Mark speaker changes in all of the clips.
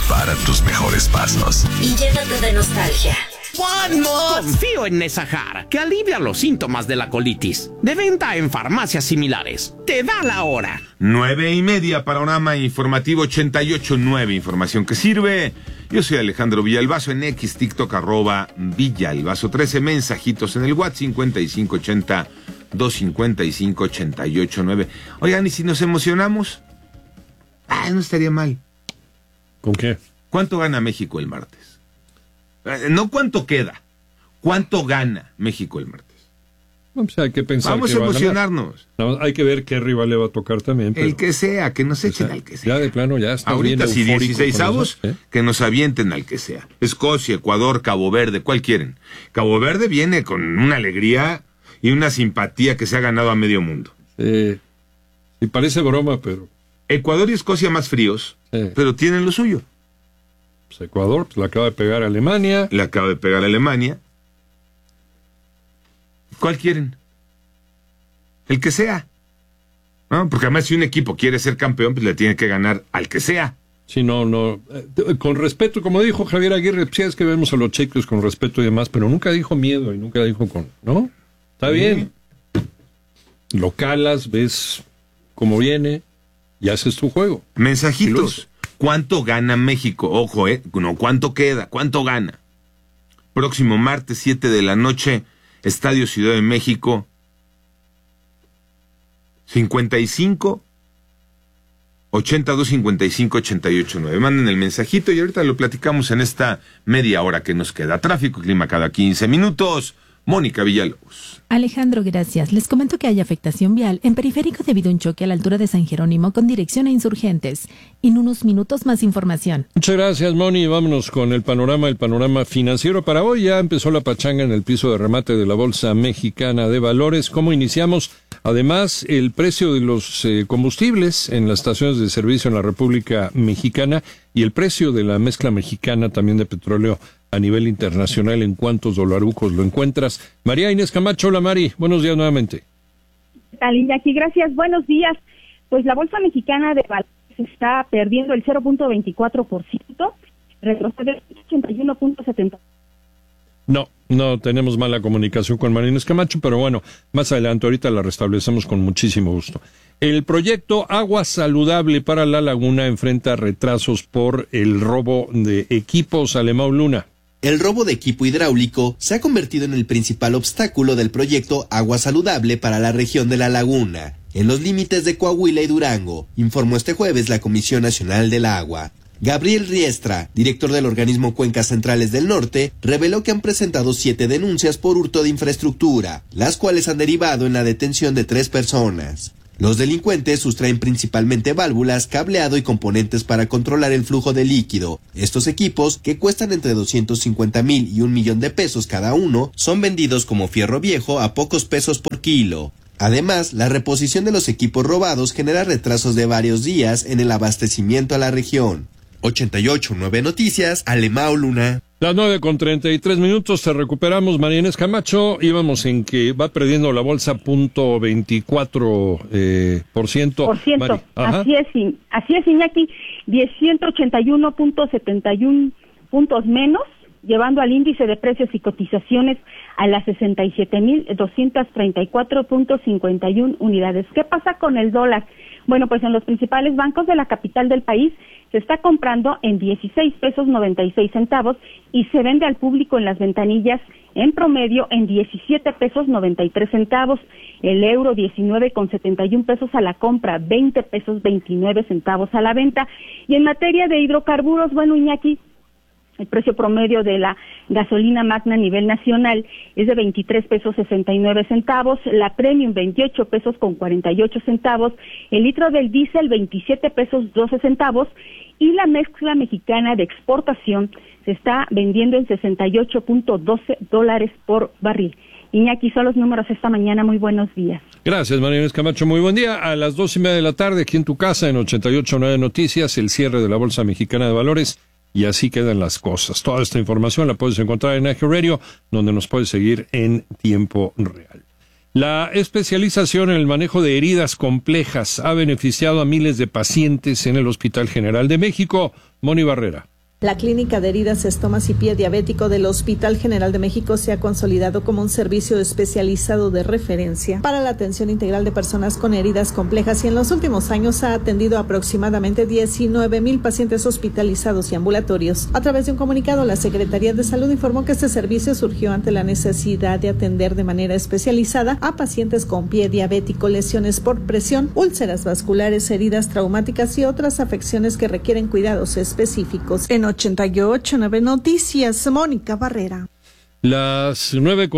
Speaker 1: prepara tus mejores pasos
Speaker 2: y llénate de nostalgia.
Speaker 3: Confío en Nesahar, que alivia los síntomas de la colitis. De venta en farmacias similares. Te da la hora.
Speaker 4: 9:30, panorama informativo 88.9, información que sirve. Yo soy Alejandro Villalbazo, en X, TikTok, @Villalbazo13, mensajitos en el WhatsApp 5580-255-889. Oigan, ¿y si nos emocionamos? No estaría mal.
Speaker 5: ¿Con qué?
Speaker 4: ¿Cuánto gana México el martes? No cuánto queda, ¿cuánto gana México el martes?
Speaker 5: No, pues hay que pensar.
Speaker 4: Vamos a emocionarnos.
Speaker 5: No, hay que ver qué rival le va a tocar también.
Speaker 4: El que sea, que nos echen al que sea.
Speaker 5: Ya de plano ya está.
Speaker 4: Ahorita si 16avos, que nos avienten al que sea. Escocia, Ecuador, Cabo Verde, ¿cuál quieren? Cabo Verde viene con una alegría y una simpatía que se ha ganado a medio mundo.
Speaker 5: Sí, parece broma, pero...
Speaker 4: Ecuador y Escocia más fríos, pero tienen lo suyo.
Speaker 5: Pues Ecuador, le acaba de pegar a Alemania.
Speaker 4: ¿Cuál quieren? El que sea. ¿No? Porque además si un equipo quiere ser campeón, pues le tiene que ganar al que sea.
Speaker 5: Sí, no. Con respeto, como dijo Javier Aguirre, sí es que vemos a los cheques con respeto y demás, pero nunca dijo miedo y nunca dijo ¿no? Está bien. Lo calas, ves cómo viene y haces tu juego.
Speaker 4: Mensajitos. ¿Cuánto gana México? Ojo, no, ¿cuánto queda? ¿Cuánto gana? Próximo martes, 7 de la noche, Estadio Ciudad de México. 55 82 55 88 9. Manden el mensajito y ahorita lo platicamos en esta media hora que nos queda. Tráfico y clima cada 15 minutos. Mónica Villalobos.
Speaker 6: Alejandro, gracias. Les comento que hay afectación vial en periférico debido a un choque a la altura de San Jerónimo con dirección a Insurgentes. En unos minutos más información.
Speaker 5: Muchas gracias, Moni. Vámonos con el panorama financiero para hoy. Ya empezó la pachanga en el piso de remate de la Bolsa Mexicana de Valores. ¿Cómo iniciamos? Además, el precio de los combustibles en las estaciones de servicio en la República Mexicana y el precio de la mezcla mexicana también de petróleo a nivel internacional, ¿en cuántos dolarucos lo encuentras? María Inés Camacho, hola Mari, buenos días nuevamente.
Speaker 7: ¿Qué tal, Iñaki? Gracias, buenos días. Pues la Bolsa Mexicana de Valores está perdiendo el 0.24%, retrocede 81.70%.
Speaker 5: No tenemos mala comunicación con María Inés Camacho, pero bueno, más adelante, ahorita la restablecemos con muchísimo gusto. El proyecto Agua Saludable para la Laguna enfrenta retrasos por el robo de equipos. Alemão Luna.
Speaker 8: El robo de equipo hidráulico se ha convertido en el principal obstáculo del proyecto Agua Saludable para la región de La Laguna, en los límites de Coahuila y Durango, informó este jueves la Comisión Nacional del Agua. Gabriel Riestra, director del organismo Cuencas Centrales del Norte, reveló que han presentado 7 denuncias por hurto de infraestructura, las cuales han derivado en la detención de 3 personas. Los delincuentes sustraen principalmente válvulas, cableado y componentes para controlar el flujo de líquido. Estos equipos, que cuestan entre 250,000 y 1 millón de pesos cada uno, son vendidos como fierro viejo a pocos pesos por kilo. Además, la reposición de los equipos robados genera retrasos de varios días en el abastecimiento a la región. 88.9 Noticias, Alemão Luna.
Speaker 5: Las 9:33, te recuperamos, María Inés Camacho. Íbamos en que va perdiendo la bolsa 0.24%.
Speaker 7: Así es, Iñaki, 181.71 puntos menos, llevando al índice de precios y cotizaciones a las 67,234.51 unidades. ¿Qué pasa con el dólar? Bueno, pues en los principales bancos de la capital del país se está comprando en 16 pesos 96 centavos y se vende al público en las ventanillas en promedio en 17 pesos 93 centavos. El euro 19,71 pesos a la compra, 20 pesos 29 centavos a la venta. Y en materia de hidrocarburos, bueno, Iñaki, el precio promedio de la gasolina magna a nivel nacional es de 23 pesos 69 centavos, la premium 28 pesos con 48 centavos, el litro del diésel 27 pesos 12 centavos y la mezcla mexicana de exportación se está vendiendo en 68.12 dólares por barril. Iñaki, son los números esta mañana. Muy buenos días.
Speaker 5: Gracias, María Inés Camacho. Muy buen día. A las 2:30 de la tarde, aquí en tu casa, en 88.9 Noticias, el cierre de la Bolsa Mexicana de Valores. Y así quedan las cosas. Toda esta información la puedes encontrar en AG Radio, donde nos puedes seguir en tiempo real. La especialización en el manejo de heridas complejas ha beneficiado a miles de pacientes en el Hospital General de México. Moni Barrera.
Speaker 9: La Clínica de Heridas, Estomas y Pie Diabético del Hospital General de México se ha consolidado como un servicio especializado de referencia para la atención integral de personas con heridas complejas y en los últimos años ha atendido aproximadamente 19,000 pacientes hospitalizados y ambulatorios. A través de un comunicado, la Secretaría de Salud informó que este servicio surgió ante la necesidad de atender de manera especializada a pacientes con pie diabético, lesiones por presión, úlceras vasculares, heridas traumáticas y otras afecciones que requieren cuidados específicos. En 88.9 Noticias, Mónica Barrera.
Speaker 5: Las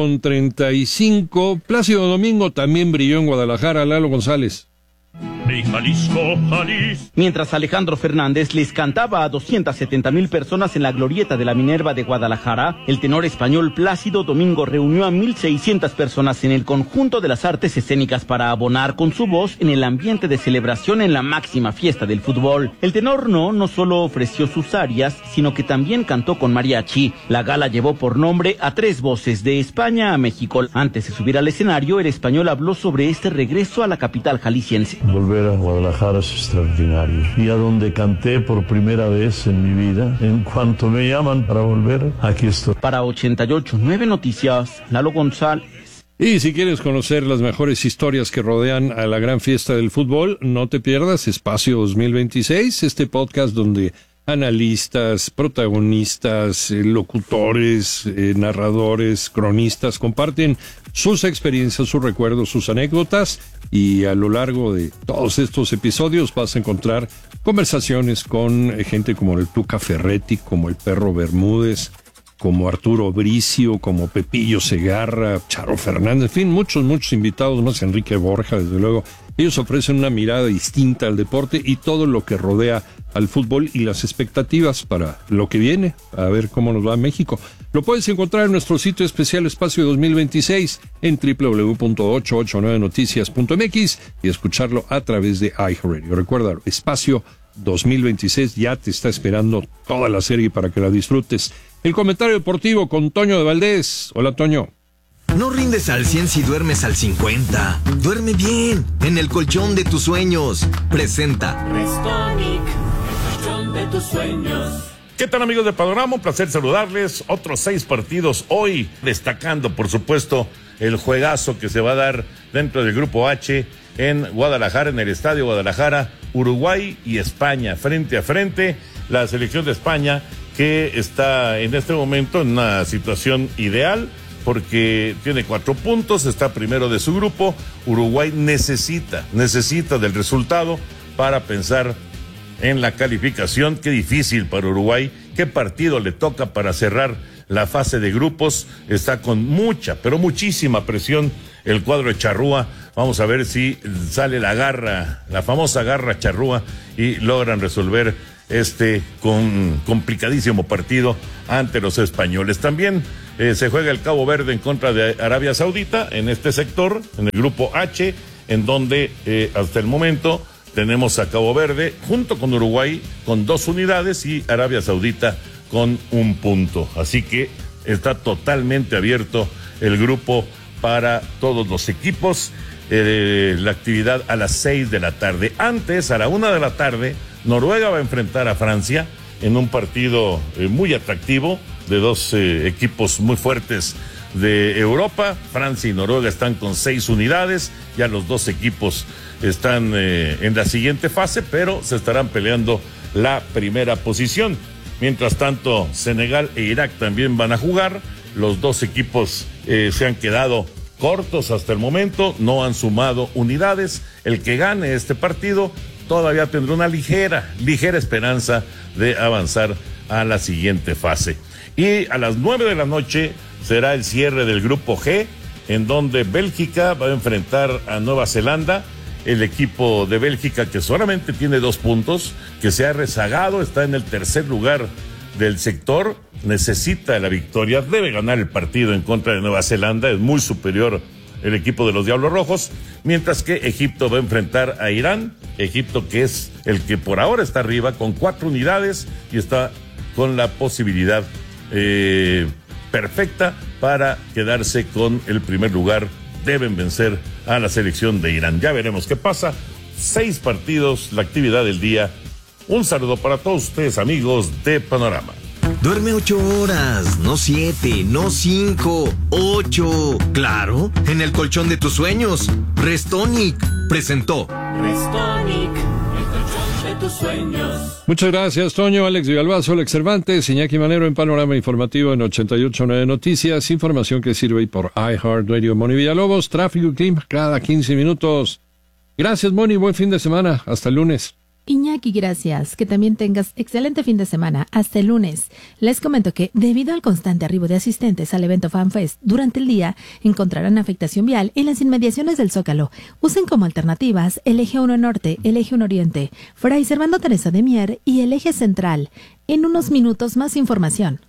Speaker 5: 9:35. Plácido Domingo también brilló en Guadalajara. Lalo González.
Speaker 10: Mi Jalisco, Jalisco.
Speaker 11: Mientras Alejandro Fernández les cantaba a 270,000 personas en la glorieta de la Minerva de Guadalajara, el tenor español Plácido Domingo reunió a 1,600 personas en el conjunto de las artes escénicas para abonar con su voz en el ambiente de celebración en la máxima fiesta del fútbol. El tenor no solo ofreció sus arias, sino que también cantó con mariachi. La gala llevó por nombre a 3 voces de España a México. Antes de subir al escenario, el español habló sobre este regreso a la capital jalisciense.
Speaker 12: Volver a Guadalajara es extraordinario. Y a donde canté por primera vez en mi vida, en cuanto me llaman para volver, aquí estoy.
Speaker 11: Para 88.9 Noticias, Lalo González.
Speaker 5: Y si quieres conocer las mejores historias que rodean a la gran fiesta del fútbol, no te pierdas Espacio 2026, este podcast donde analistas, protagonistas, locutores, narradores, cronistas comparten sus experiencias, sus recuerdos, sus anécdotas, y a lo largo de todos estos episodios vas a encontrar conversaciones con gente como el Tuca Ferretti, como el Perro Bermúdez, como Arturo Bricio, como Pepillo Segarra, Charo Fernández, en fin, muchos invitados más, Enrique Borja, desde luego. Ellos ofrecen una mirada distinta al deporte y todo lo que rodea al fútbol y las expectativas para lo que viene, a ver cómo nos va en México. Lo puedes encontrar en nuestro sitio especial Espacio 2026 en www.889noticias.mx y escucharlo a través de iHeartRadio. Recuerda, Espacio 2026 ya te está esperando toda la serie para que la disfrutes. El comentario deportivo con Toño de Valdés. Hola, Toño.
Speaker 13: No rindes al 100 si duermes al 50. Duerme bien, en el colchón de tus sueños. Presenta
Speaker 10: Restonic, colchón de tus sueños.
Speaker 14: ¿Qué tal, amigos de Panorama? Un placer saludarles. Otros 6 partidos hoy, destacando, por supuesto, el juegazo que se va a dar dentro del Grupo H en Guadalajara, en el Estadio Guadalajara. Uruguay y España, frente a frente. La selección de España, que está en este momento en una situación ideal, porque tiene 4 puntos, está primero de su grupo. Uruguay necesita del resultado para pensar en la calificación. Qué difícil para Uruguay, qué partido le toca para cerrar la fase de grupos. Está con mucha, pero muchísima presión el cuadro de Charrúa. Vamos a ver si sale la garra, la famosa garra Charrúa, y logran resolver este complicadísimo partido ante los españoles. También se juega el Cabo Verde en contra de Arabia Saudita en este sector, en el Grupo H, en donde hasta el momento tenemos a Cabo Verde junto con Uruguay con 2 unidades y Arabia Saudita con 1 punto. Así que está totalmente abierto el grupo para todos los equipos. La actividad a las 6 de la tarde. Antes, a la 1 de la tarde, Noruega va a enfrentar a Francia en un partido muy atractivo de 2 equipos muy fuertes de Europa. Francia y Noruega están con 6 unidades. Ya los 2 equipos están en la siguiente fase, pero se estarán peleando la primera posición. Mientras tanto, Senegal e Irak también van a jugar. Los 2 equipos se han quedado cortos hasta el momento, no han sumado unidades. El que gane este partido todavía tendrá una ligera esperanza de avanzar a la siguiente fase. Y a las 9 de la noche será el cierre del Grupo G, en donde Bélgica va a enfrentar a Nueva Zelanda. El equipo de Bélgica, que solamente tiene 2 puntos, que se ha rezagado, está en el tercer lugar del sector, necesita la victoria, debe ganar el partido en contra de Nueva Zelanda, es muy superior el equipo de los Diablos Rojos, mientras que Egipto va a enfrentar a Irán. Egipto, que es el que por ahora está arriba con 4 unidades y está con la posibilidad perfecta para quedarse con el primer lugar. Deben vencer a la selección de Irán. Ya veremos qué pasa. 6 partidos, la actividad del día, Un saludo para todos ustedes, amigos de Panorama.
Speaker 13: Duerme 8 horas, no 7, no 5, 8. Claro, en el colchón de tus sueños. Restonic presentó.
Speaker 10: Restonic, el colchón de tus sueños.
Speaker 5: Muchas gracias, Toño, Alex Villalbazo, Alex Cervantes, Iñaki Manero en Panorama Informativo en 88.9 Noticias. Información que sirve por iHeartRadio. Moni Villalobos, tráfico y clima cada 15 minutos. Gracias, Moni, buen fin de semana. Hasta el lunes.
Speaker 6: Iñaki, gracias. Que también tengas excelente fin de semana. Hasta el lunes. Les comento que, debido al constante arribo de asistentes al evento FanFest, durante el día encontrarán afectación vial en las inmediaciones del Zócalo. Usen como alternativas el eje 1 Norte, el eje 1 Oriente, Fray Servando Teresa de Mier y el eje Central. En unos minutos más información.